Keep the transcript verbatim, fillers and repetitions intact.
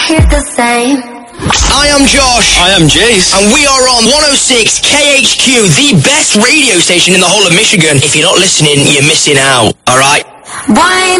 hear the same. I am Josh. I am Jace. And we are on one oh six K H Q, the best radio station in the whole of Michigan. If you're not listening, you're missing out, alright? Why